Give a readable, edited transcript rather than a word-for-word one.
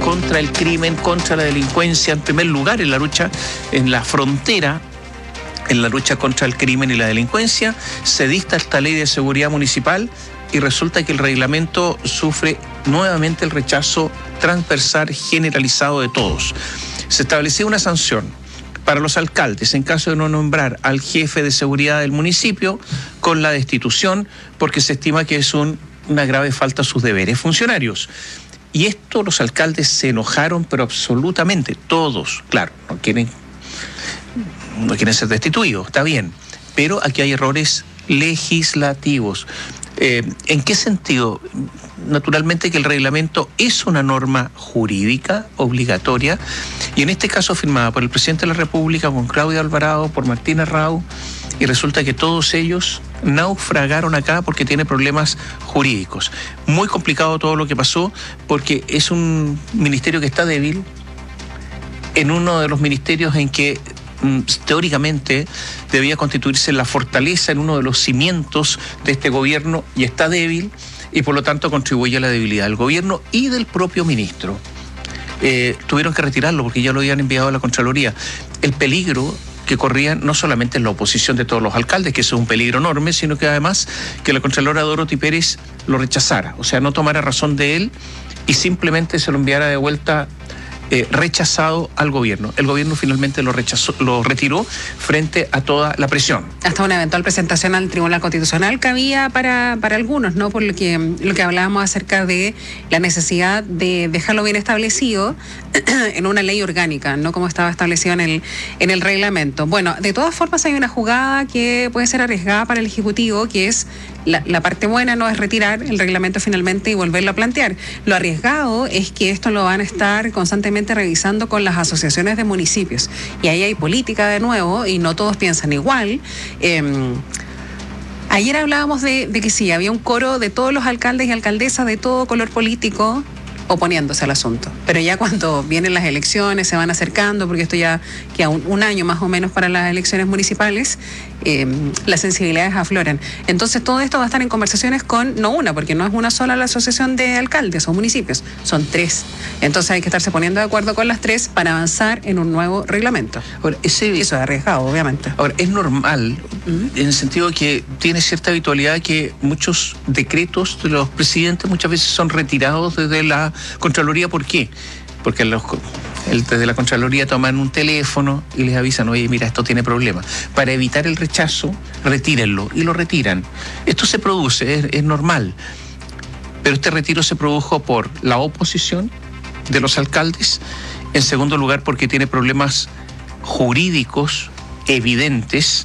contra el crimen, contra la delincuencia, en primer lugar en la lucha en la frontera, en la lucha contra el crimen y la delincuencia. Se dicta esta ley de seguridad municipal y resulta que el reglamento sufre nuevamente el rechazo transversal generalizado de todos. Se estableció una sanción para los alcaldes en caso de no nombrar al jefe de seguridad del municipio con la destitución, porque se estima que es una grave falta a sus deberes funcionarios. Y esto los alcaldes se enojaron, pero absolutamente, todos, claro, no quieren ser destituidos, está bien, pero aquí hay errores legislativos. ¿En qué sentido? Naturalmente que el reglamento es una norma jurídica obligatoria y en este caso firmada por el presidente de la República, con Claudio Alvarado, por Martín Arrau, y resulta que todos ellos naufragaron acá porque tiene problemas jurídicos. Muy complicado todo lo que pasó porque es un ministerio que está débil, en uno de los ministerios en que teóricamente debía constituirse la fortaleza, en uno de los cimientos de este gobierno, y está débil y por lo tanto contribuye a la debilidad del gobierno y del propio ministro. Tuvieron que retirarlo porque ya lo habían enviado a la Contraloría. El peligro que corrían no solamente en la oposición de todos los alcaldes, que eso es un peligro enorme, sino que además que la Contralora Dorothy Pérez lo rechazara, o sea, no tomara razón de él y simplemente se lo enviara de vuelta rechazado al gobierno. El gobierno finalmente lo retiró frente a toda la presión. Hasta una eventual presentación al Tribunal Constitucional que había para algunos, ¿no? Por lo que hablábamos acerca de la necesidad de dejarlo bien establecido en una ley orgánica, no como estaba establecido en el reglamento. Bueno, de todas formas hay una jugada que puede ser arriesgada para el Ejecutivo, que es la parte buena no es retirar el reglamento finalmente y volverlo a plantear. Lo arriesgado es que esto lo van a estar constantemente revisando con las asociaciones de municipios. Y ahí hay política de nuevo y no todos piensan igual. Ayer hablábamos de que sí, había un coro de todos los alcaldes y alcaldesas de todo color político oponiéndose al asunto. Pero ya cuando vienen las elecciones, se van acercando, porque esto ya queda un año más o menos para las elecciones municipales, las sensibilidades afloran. Entonces todo esto va a estar en conversaciones con, no una, porque no es una sola la asociación de alcaldes o municipios, son 3. Entonces hay que estarse poniendo de acuerdo con las 3 para avanzar en un nuevo reglamento. Ahora, eso es arriesgado, obviamente. Ahora, es normal, en el sentido que tiene cierta habitualidad que muchos decretos de los presidentes muchas veces son retirados desde la Contraloría. ¿Por qué? Porque desde la Contraloría toman un teléfono y les avisan, oye, mira, esto tiene problemas. Para evitar el rechazo, retírenlo, y lo retiran. Esto se produce, es normal. Pero este retiro se produjo por la oposición de los alcaldes, en segundo lugar porque tiene problemas jurídicos evidentes,